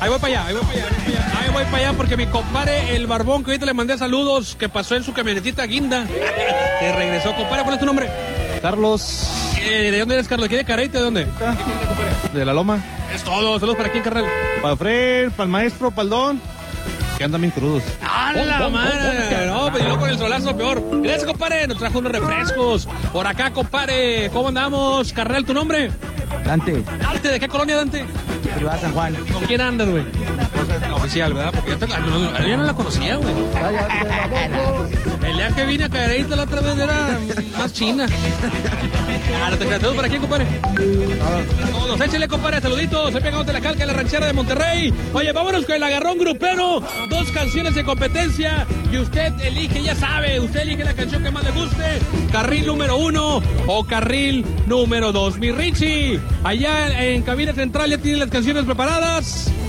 Ahí voy para allá porque mi compadre, el barbón, que ahorita le mandé saludos, que pasó en su camionetita guinda, que regresó. Compadre, ¿cuál es tu nombre? Carlos. ¿De dónde eres, Carlos? ¿Quién de Careite? ¿De dónde? De La Loma. Es todo. Saludos para quién, carnal. Para Fred, para el maestro, para el Don. Que andan bien crudos. ¡A la madre! No, pues yo con el solazo peor. Gracias, compadre. Nos trajo unos refrescos. Por acá, compadre. ¿Cómo andamos? Carnal, ¿tu nombre? Dante. Dante, ¿de qué colonia, Dante? Privada San Juan. ¿Con quién andas, güey? La oficial, ¿verdad? Porque yo no la conocía, güey. El día que vine a Cadereyta la otra vez era más china. Ahora te saludos para quién, compadre. Todos, échale, compadre, saluditos. Soy Pegado de la Calca, la ranchera de Monterrey. Oye, vámonos con el agarrón grupero. 2 canciones de competencia. Y usted elige, ya sabe, usted elige la canción que más le guste. Carril número 1 o carril número 2. Mi Richie, allá en cabina central ya tienen las canciones preparadas.